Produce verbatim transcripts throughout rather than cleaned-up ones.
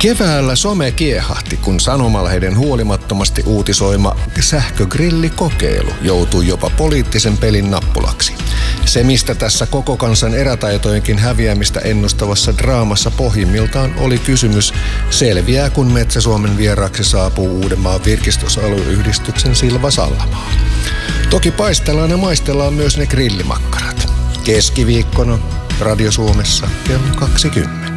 Keväällä some kiehahti, kun sanomalehden huolimattomasti uutisoima sähkögrillikokeilu joutui jopa poliittisen pelin nappulaksi. Se, mistä tässä koko kansan erätaitojenkin häviämistä ennustavassa draamassa pohjimmiltaan oli kysymys, selviää kun Metsä-Suomen vieraaksi saapuu Uudenmaan virkistysalueyhdistyksen Silva Sallamaa. Toki paistellaan ja maistellaan myös ne grillimakkarat. Keskiviikkona Radio Suomessa kello kaksikymmentä.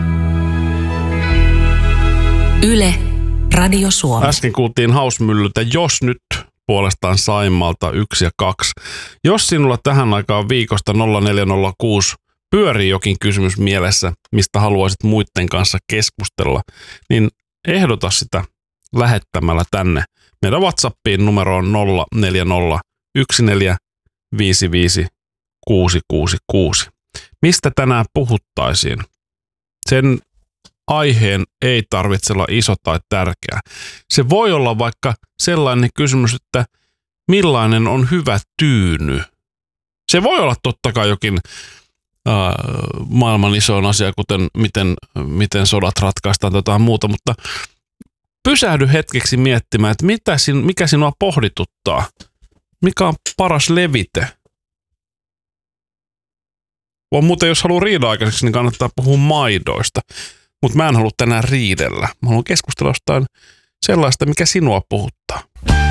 Yle, Radio Suomi. Äsken kuultiin Hausmyllyltä Jos nyt puolestaan Saimalta yksi ja kaksi. Jos sinulla tähän aikaan viikosta nolla neljä nolla kuusi pyörii jokin kysymys mielessä, mistä haluaisit muiden kanssa keskustella, niin ehdota sitä lähettämällä tänne meidän WhatsAppiin numeroon nolla neljä nolla yksi neljä viisi viisi kuusi kuusi kuusi. Mistä tänään puhuttaisiin? Sen aiheen ei tarvitse olla iso tai tärkeä. Se voi olla vaikka sellainen kysymys, että millainen on hyvä tyyny. Se voi olla totta kai jokin äh, maailman isoin asia, kuten miten, miten sodat ratkaistaan tai jotain muuta, mutta pysähdy hetkeksi miettimään, että mitä sin, mikä sinua pohdituttaa, mikä on paras levite. Vaan muuten, jos haluaa riidan aikaiseksi, niin kannattaa puhua maidoista. Mutta mä en halua tänään riidellä. Mä haluan keskustella jostain sellaista, mikä sinua puhuttaa.